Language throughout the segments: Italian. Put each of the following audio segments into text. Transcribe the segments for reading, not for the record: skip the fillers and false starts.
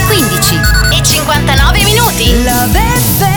11:59. Love FM.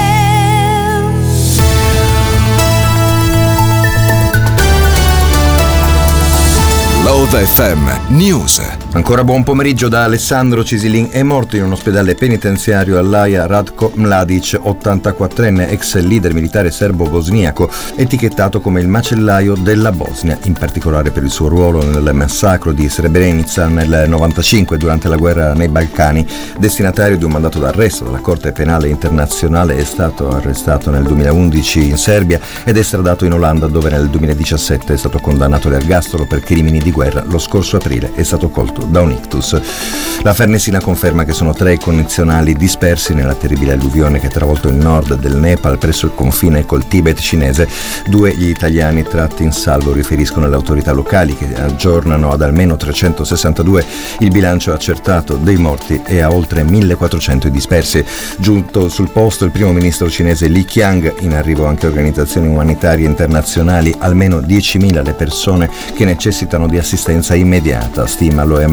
Love FM News. Ancora buon pomeriggio da Alessandro Cisilin. È morto in un ospedale penitenziario all'Aia Ratko Mladic, 84enne, ex leader militare serbo-bosniaco, etichettato come il macellaio della Bosnia, in particolare per il suo ruolo nel massacro di Srebrenica nel 95 durante la guerra nei Balcani. Destinatario di un mandato d'arresto dalla Corte Penale Internazionale, è stato arrestato nel 2011 in Serbia ed estradato in Olanda, dove nel 2017 è stato condannato all'ergastolo per crimini di guerra. Lo scorso aprile è stato colto da un ictus. La Farnesina conferma che sono 3 i connazionali dispersi nella terribile alluvione che ha travolto il nord del Nepal presso il confine col Tibet cinese. 2 gli italiani tratti in salvo, riferiscono le autorità locali, che aggiornano ad almeno 362 il bilancio accertato dei morti e a oltre 1400 i dispersi. Giunto sul posto il primo ministro cinese Li Qiang, in arrivo anche organizzazioni umanitarie internazionali, almeno 10.000 le persone che necessitano di assistenza immediata, stima l'OMS.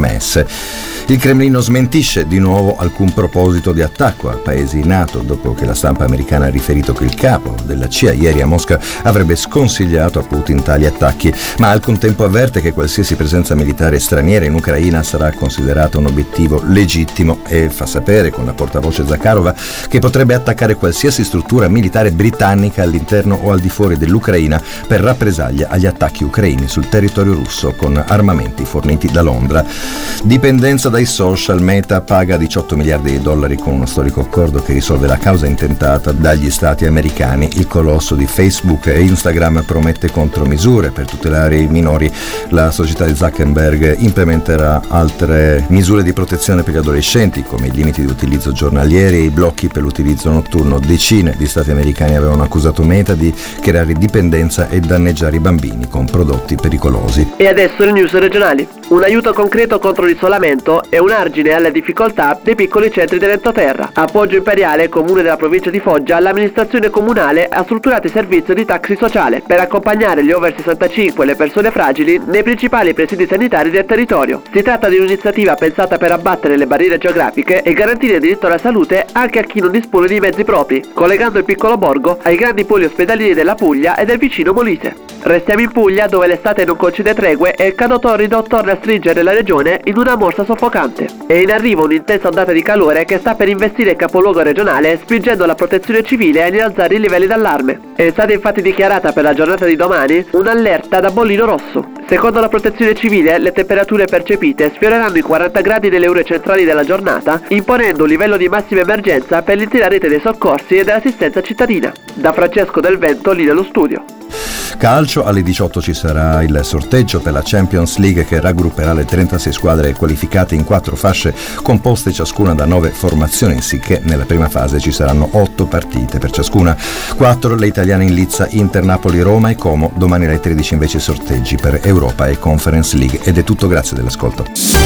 Il Cremlino smentisce di nuovo alcun proposito di attacco a paesi NATO, dopo che la stampa americana ha riferito che il capo della CIA ieri a Mosca avrebbe sconsigliato a Putin tali attacchi, ma al contempo avverte che qualsiasi presenza militare straniera in Ucraina sarà considerata un obiettivo legittimo e fa sapere, con la portavoce Zakharova, che potrebbe attaccare qualsiasi struttura militare britannica all'interno o al di fuori dell'Ucraina per rappresaglia agli attacchi ucraini sul territorio russo con armamenti forniti da Londra. Dipendenza dai social. Meta paga $18 miliardi con uno storico accordo che risolve la causa intentata dagli stati americani. Il colosso di Facebook e Instagram promette contromisure per tutelare i minori. La società di Zuckerberg implementerà altre misure di protezione per gli adolescenti, come i limiti di utilizzo giornalieri e i blocchi per l'utilizzo notturno. Decine di stati americani avevano accusato Meta di creare dipendenza e danneggiare i bambini con prodotti pericolosi. E adesso le news regionali. Un aiuto concreto contro l'isolamento e un argine alle difficoltà dei piccoli centri dell'entroterra. Appoggio imperiale, comune della provincia di Foggia, l'amministrazione comunale ha strutturato il servizio di taxi sociale per accompagnare gli over 65 e le persone fragili nei principali presidi sanitari del territorio. Si tratta di un'iniziativa pensata per abbattere le barriere geografiche e garantire il diritto alla salute anche a chi non dispone di mezzi propri, collegando il piccolo borgo ai grandi poli ospedalieri della Puglia e del vicino Molise. Restiamo in Puglia, dove l'estate non concede tregue e il caldo torrido torna a stringere la regione in una morsa soffocante. È in arrivo un'intensa ondata di calore che sta per investire il capoluogo regionale, spingendo la protezione civile a innalzare i livelli d'allarme. È stata infatti dichiarata per la giornata di domani un'allerta da bollino rosso. Secondo la protezione civile, le temperature percepite sfioreranno i 40 gradi nelle ore centrali della giornata, imponendo un livello di massima emergenza per l'intera rete dei soccorsi e dell'assistenza cittadina. Da Francesco Del Vento, lì nello studio. Calcio, alle 18 ci sarà il sorteggio per la Champions League, che raggrupperà le 36 squadre qualificate in 4 fasce composte ciascuna da 9 formazioni, sicché nella prima fase ci saranno 8 partite per ciascuna. 4 le italiane in lizza: Inter, Napoli, Roma e Como. Domani alle 13 invece sorteggi per Europa e Conference League. Ed è tutto, grazie dell'ascolto.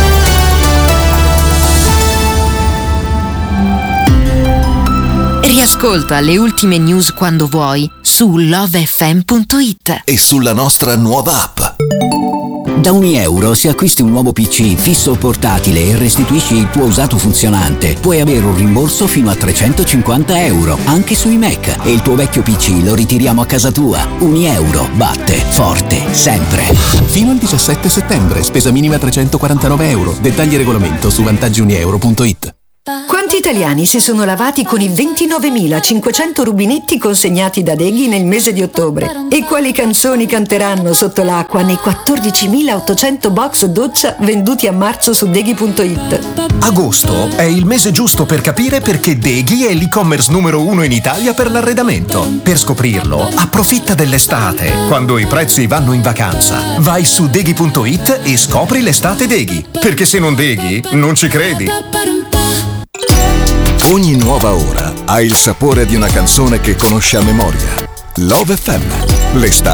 Riascolta le ultime news quando vuoi su lovefm.it e sulla nostra nuova app. Da €1 se acquisti un nuovo PC fisso o portatile e restituisci il tuo usato funzionante, puoi avere un rimborso fino a €350 anche sui Mac, e il tuo vecchio PC lo ritiriamo a casa tua. €1 batte forte sempre. Fino al 17 settembre, spesa minima €349. Dettagli e regolamento su vantaggiunieuro.it. Quanti italiani si sono lavati con i 29.500 rubinetti consegnati da Deghi nel mese di ottobre? E quali canzoni canteranno sotto l'acqua nei 14.800 box doccia venduti a marzo su Deghi.it? Agosto è il mese giusto per capire perché Deghi è l'e-commerce numero 1 in Italia per l'arredamento. Per scoprirlo, approfitta dell'estate, quando i prezzi vanno in vacanza. Vai su Deghi.it e scopri l'estate Deghi, perché se non Deghi, non ci credi. Ogni nuova ora ha il sapore di una canzone che conosci a memoria. Love FM, l'estate